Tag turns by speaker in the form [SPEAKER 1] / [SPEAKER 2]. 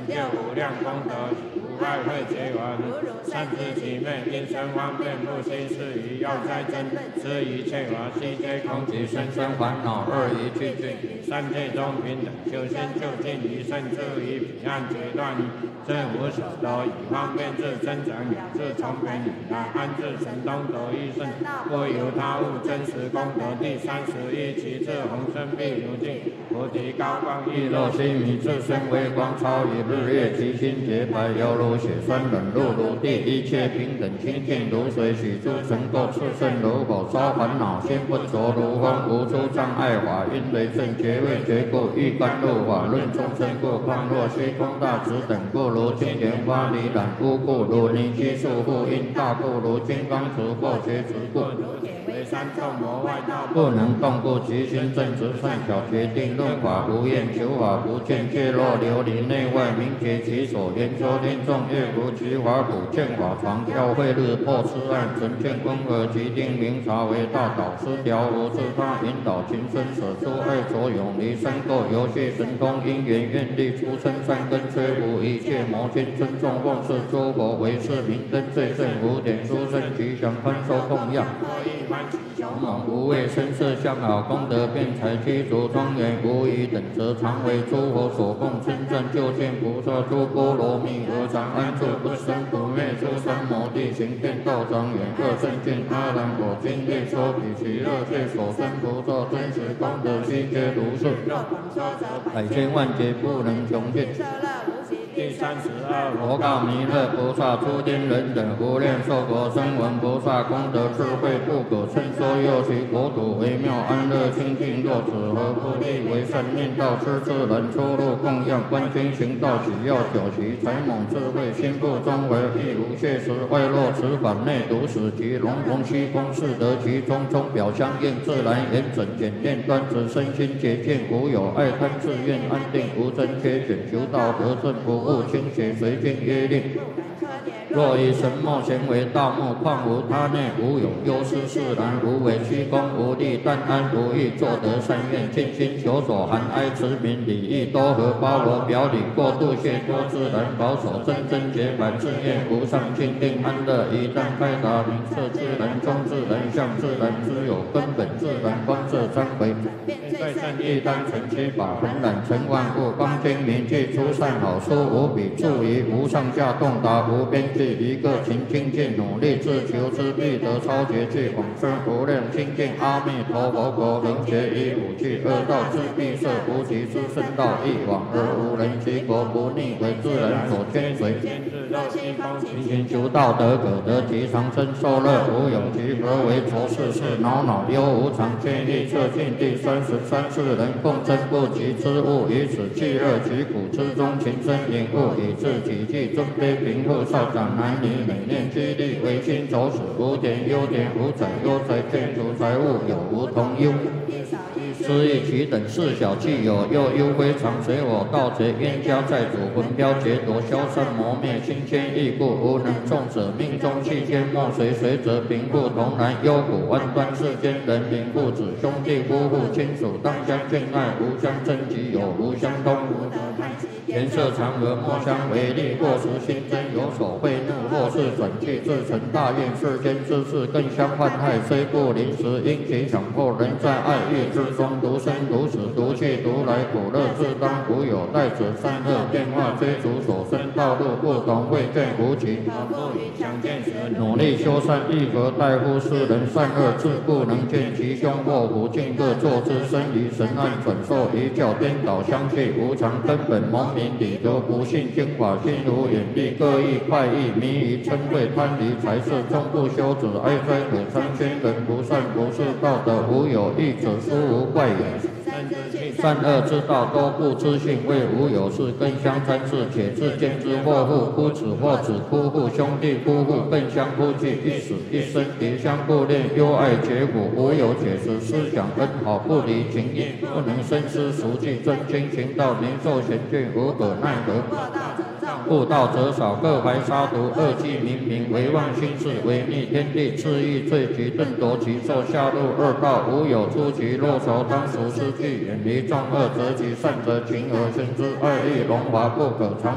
[SPEAKER 1] 就无量功德，无碍会结缘。善知其昧，因生方便，不心是疑，要哉真，知一切法悉皆空，即生生烦恼二疑去尽，三界中平等，修心就近，一生住于彼岸决断矣。正无所得，以方便智增长，有智从便以来，安置神通得一胜，不由他物，真实功德。第31，其智宏深譬如镜，菩提高光亦若须弥，自身微光超于日月，其心洁白犹如血霜，冷露如地，一切平等清净如水，许诸尘垢炽盛如火，烧烦恼心不着如风，无诸障碍法，因雷震觉位觉故，欲甘露法论众生故，况若虚空大直等故，如金莲花离染污故，如泥须束缚因大故，如金刚持或觉直故，如铁为三众魔外道不能动故，其心正直善巧决定论法，无厌求法不见，皆若琉璃内外明觉其所言说天众乐如其法普见法常教会日破痴暗纯见光而即定明察为大导师调无自他引导情深舍诸爱所永离三垢游戏神通因缘愿力出生三根摧伏一切魔君尊重奉事诸佛为是明灯最胜无点殊胜吉祥宽收供养勇猛无畏声色相好功德辩才具足庄严无疑等则常为诸佛所供称赞究竟菩萨诸波罗蜜何常安住不生不灭诸三摩地行遍道庄严各圣境阿难我今列说彼其乐界所生菩萨真实功德悉皆如是百千万劫不能穷尽。第32，佛告弥勒菩萨：诸天人等无量寿国声闻菩萨功德智慧不可称说，又其国土微妙安乐清净。若此何不利为善念道施自然出入供养观经行道喜要久习才猛智慧心不中为亦无谢时外落此法内独使其龙龙虚空是得其中中表相应自然严整简练端直身心洁净无有爱贪自愿安定无真缺选求道得正不误清邪随经约令。若以神墨咸为道目，况无他内无有忧思释然，无为虚空无力，但安如意，作得善愿，尽心求所含哀慈悯礼义多和包罗表里，过度谢多自然保守真真洁白自愿无上清定安乐，一旦开达明彻自然中自然相自然之有根本自然观色参回，在圣义单成其法，恒然成万物，光精明具出善好书无比注于无上下洞达无边际，一个勤精进努力自求之必得超绝具往生无量清净阿弥陀佛国能觉以五具恶道之必摄无极之圣道一往而无人其国不逆为自然所牵随，勤勤求道德可得其长生受乐无有其何为浊世事恼恼忧无常千亿测尽第33世人共争不及之物，以此弃乐取苦之中情深隐悟，以致己具尊卑贫富少长男女每念激励为心走死无点优点无财优财见除财物有无同忧。失意其等事小气有又忧非常随我盗贼冤家债主魂标劫夺消散磨灭心牵意故无能众者命中气间莫随随则贫富同然忧苦弯端世间人民父子兄弟夫妇亲属当相眷爱无相争及有无相通无得贪颜色常和莫相为利或时心真有所贿怒或是转去自成大愿世间之事更相患害虽不临时因其强迫人在爱欲之中独生独死独去独来苦乐自当无有待者善恶变化追逐所生道路不同未见无期努力修善亦何待乎世人善恶自不能见其凶祸福尽各作之身于神暗转受一教颠倒相去无常根本蒙民理得不信经法心如眼力各异快意迷于嗔恚贪离财色终不修者哀哉可参宣人不善不是道德无有益者殊无怪也善恶之道都不知性为无有事更相参事且自见之祸父夫子或子夫妇兄弟夫妇更相夫惧一死一生迭相不恋忧爱结果无有解释思想恩好不离情义不能深思熟记真经行道年寿贤眷无可奈何悟道者少各怀杀毒恶计明明唯妄心事违逆天地恣意罪及顿夺其寿下入恶道无有出其若愁当熟失去远离众恶则其善则勤而生之爱欲荣华不可长